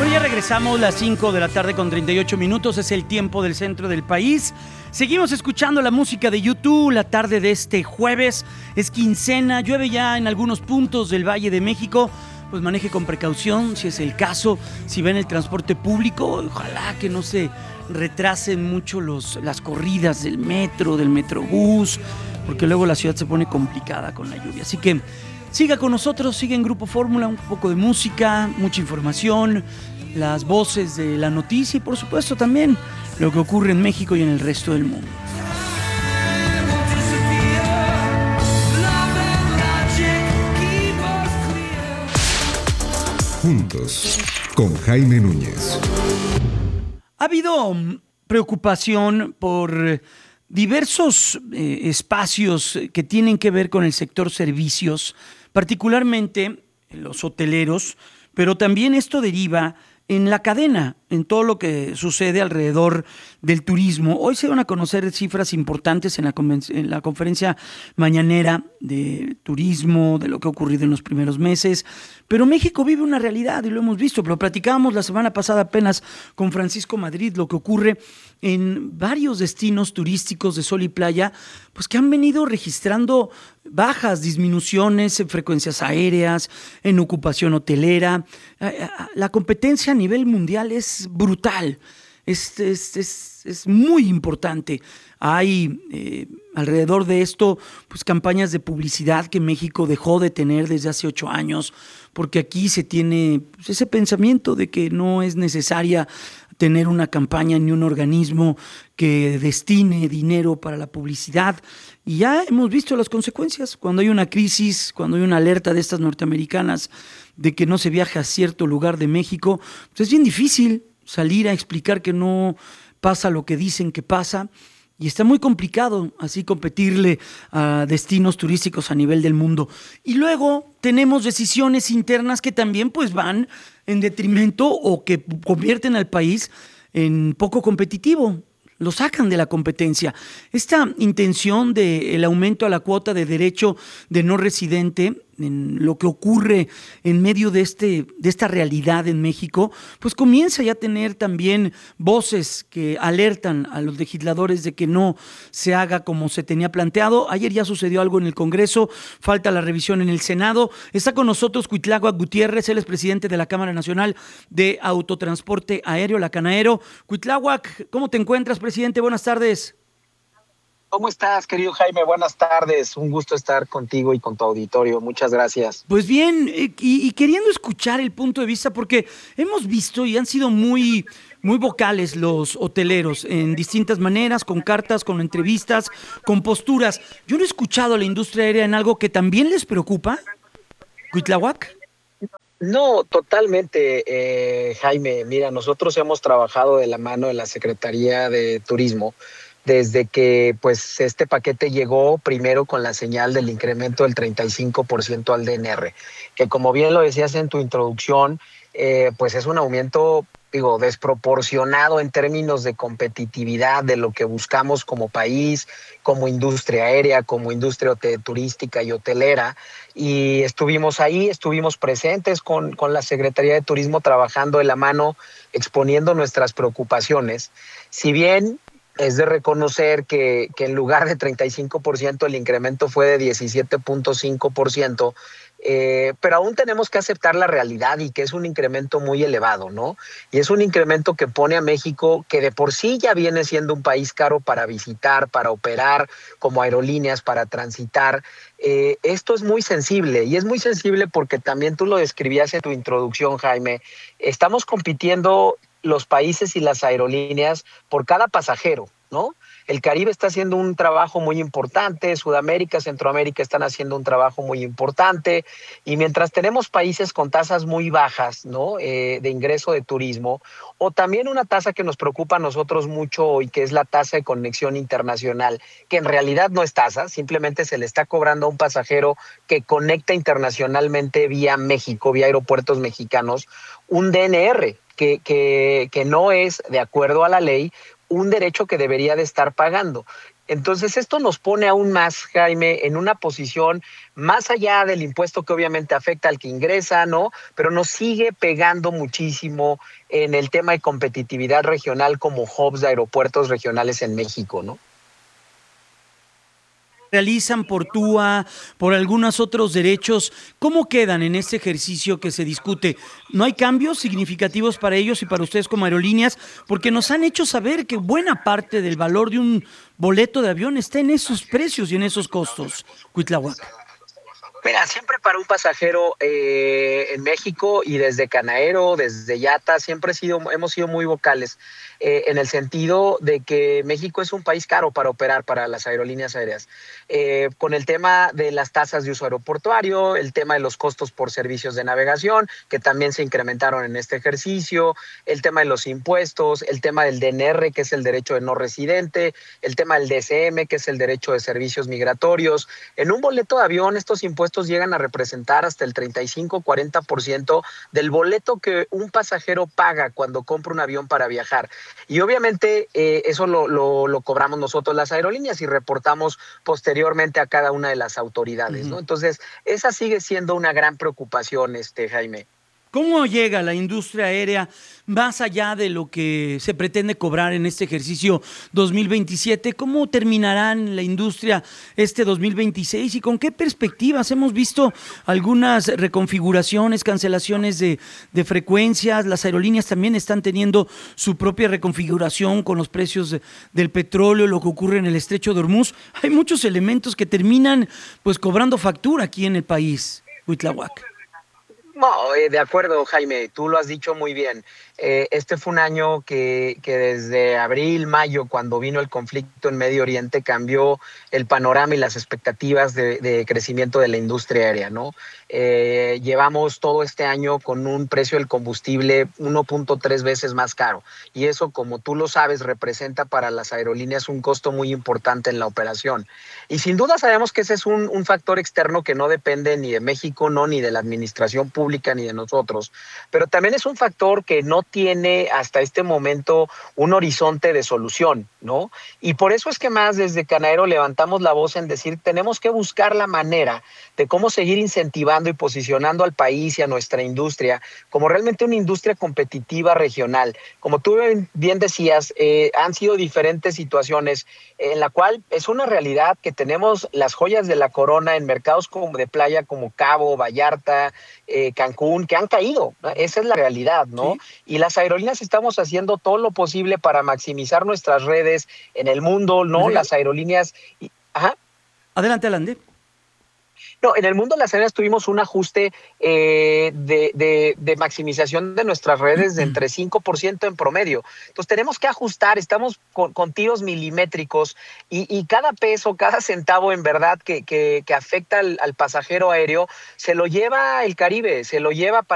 Bueno, ya regresamos, las 5 de la tarde con 38 minutos, es el tiempo del centro del país. Seguimos escuchando la música de YouTube la tarde de este jueves. Es quincena, llueve ya en algunos puntos del Valle de México. Pues maneje con precaución si es el caso. Si ven el transporte público, ojalá que no se retrasen mucho las corridas del metro, del metrobús, porque luego la ciudad se pone complicada con la lluvia. Así que siga con nosotros, sigue en Grupo Fórmula, un poco de música, mucha información, las voces de la noticia y por supuesto también lo que ocurre en México y en el resto del mundo. Juntos, con Jaime Núñez. Ha habido preocupación por diversos espacios que tienen que ver con el sector servicios, particularmente los hoteleros, pero también esto deriva en la cadena, en todo lo que sucede alrededor del turismo. Hoy se van a conocer cifras importantes en la conferencia mañanera de turismo, de lo que ha ocurrido en los primeros meses, pero México vive una realidad y lo hemos visto, lo platicábamos la semana pasada apenas con Francisco Madrid, lo que ocurre en varios destinos turísticos de sol y playa, pues que han venido registrando bajas, disminuciones en frecuencias aéreas, en ocupación hotelera. La competencia a nivel mundial es brutal, es muy importante. Hay alrededor de esto pues campañas de publicidad que México dejó de tener desde hace 8 años, porque aquí se tiene pues, ese pensamiento de que no es necesaria tener una campaña ni un organismo que destine dinero para la publicidad. Y ya hemos visto las consecuencias. Cuando hay una crisis, cuando hay una alerta de estas norteamericanas de que no se viaja a cierto lugar de México, pues es bien difícil salir a explicar que no pasa lo que dicen que pasa. Y está muy complicado así competirle a destinos turísticos a nivel del mundo. Y luego tenemos decisiones internas que también pues van en detrimento o que convierten al país en poco competitivo. Lo sacan de la competencia. Esta intención del aumento a la cuota de derecho de no residente, en lo que ocurre en medio de esta realidad en México, pues comienza ya a tener también voces que alertan a los legisladores de que no se haga como se tenía planteado. Ayer ya sucedió algo en el Congreso, falta la revisión en el Senado. Está con nosotros Cuitláhuac Gutiérrez, él es presidente de la Cámara Nacional de Autotransporte Aéreo, la Canaero. Cuitláhuac, ¿cómo te encuentras, presidente? Buenas tardes. ¿Cómo estás, querido Jaime? Buenas tardes. Un gusto estar contigo y con tu auditorio. Muchas gracias. Pues bien, y queriendo escuchar el punto de vista, porque hemos visto y han sido muy vocales los hoteleros en distintas maneras, con cartas, con entrevistas, con posturas. Yo no he escuchado a la industria aérea en algo que también les preocupa. ¿Cuitláhuac? No, totalmente, Jaime. Mira, nosotros hemos trabajado de la mano de la Secretaría de Turismo desde que pues este paquete llegó primero con la señal del incremento del 35% al DNR, que como bien lo decías en tu introducción, pues es un aumento, digo, desproporcionado en términos de competitividad de lo que buscamos como país, como industria aérea, como industria turística y hotelera. Y estuvimos ahí, estuvimos presentes con la Secretaría de Turismo trabajando de la mano, exponiendo nuestras preocupaciones. Si bien es de reconocer que en lugar de 35% el incremento fue de 17.5%, pero aún tenemos que aceptar la realidad y que es un incremento muy elevado, ¿no? Y es un incremento que pone a México, que de por sí ya viene siendo un país caro para visitar, para operar como aerolíneas, para transitar. Esto es muy sensible y es muy sensible porque también tú lo describías en tu introducción, Jaime. Estamos compitiendo los países y las aerolíneas por cada pasajero, ¿no? El Caribe está haciendo un trabajo muy importante, Sudamérica, Centroamérica están haciendo un trabajo muy importante, y mientras tenemos países con tasas muy bajas, ¿no? De ingreso de turismo, o también una tasa que nos preocupa a nosotros mucho y que es la tasa de conexión internacional, que en realidad no es tasa, simplemente se le está cobrando a un pasajero que conecta internacionalmente vía México, vía aeropuertos mexicanos, un DNR, que no es, de acuerdo a la ley, un derecho que debería de estar pagando. Entonces, esto nos pone aún más, Jaime, en una posición más allá del impuesto que obviamente afecta al que ingresa, ¿no? Pero nos sigue pegando muchísimo en el tema de competitividad regional como hubs de aeropuertos regionales en México, ¿no? Realizan por TUA, por algunos otros derechos, ¿cómo quedan en este ejercicio que se discute? ¿No hay cambios significativos para ellos y para ustedes como aerolíneas? Porque nos han hecho saber que buena parte del valor de un boleto de avión está en esos precios y en esos costos, Cuitlahuac. Mira, siempre para un pasajero en México y desde Canaero, desde Yata, hemos sido muy vocales en el sentido de que México es un país caro para operar para las aerolíneas aéreas. Con el tema de las tasas de uso aeroportuario, el tema de los costos por servicios de navegación, que también se incrementaron en este ejercicio, el tema de los impuestos, el tema del DNR, que es el derecho de no residente, el tema del DSM, que es el derecho de servicios migratorios. En un boleto de avión, estos impuestos llegan a representar hasta el 35-40% del boleto que un pasajero paga cuando compra un avión para viajar. Y obviamente eso lo cobramos nosotros las aerolíneas y reportamos posteriormente a cada una de las autoridades, ¿no? Entonces, esa sigue siendo una gran preocupación, Jaime. ¿Cómo llega la industria aérea más allá de lo que se pretende cobrar en este ejercicio 2027? ¿Cómo terminarán la industria este 2026 y con qué perspectivas? Hemos visto algunas reconfiguraciones, cancelaciones de frecuencias. Las aerolíneas también están teniendo su propia reconfiguración con los precios del petróleo, lo que ocurre en el estrecho de Hormuz. Hay muchos elementos que terminan pues cobrando factura aquí en el país, Huitlahuac. No, de acuerdo, Jaime, tú lo has dicho muy bien. Este fue un año que desde abril, mayo, cuando vino el conflicto en Medio Oriente, cambió el panorama y las expectativas de crecimiento de la industria aérea, ¿no? Llevamos todo este año con un precio del combustible 1.3 veces más caro. Y eso, como tú lo sabes, representa para las aerolíneas un costo muy importante en la operación. Y sin duda sabemos que ese es un factor externo que no depende ni de México, no, ni de la administración pública, ni de nosotros. Pero también es un factor que no tiene hasta este momento un horizonte de solución, ¿no? Y por eso es que más desde Canaero levantamos la voz en decir, tenemos que buscar la manera de cómo seguir incentivando y posicionando al país y a nuestra industria como realmente una industria competitiva regional. Como tú bien decías, han sido diferentes situaciones en la cual es una realidad que tenemos las joyas de la corona en mercados como de playa como Cabo, Vallarta, Cancún, que han caído. Esa es la realidad, ¿no? Sí. Y las aerolíneas estamos haciendo todo lo posible para maximizar nuestras redes en el mundo, ¿no? Las aerolíneas... Ajá. Adelante, Alande. No, en el mundo de las arenas tuvimos un ajuste de maximización de nuestras redes de entre 5% en promedio. Entonces tenemos que ajustar, estamos con tiros milimétricos y cada peso, cada centavo en verdad que afecta al pasajero aéreo, se lo lleva el Caribe, se lo lleva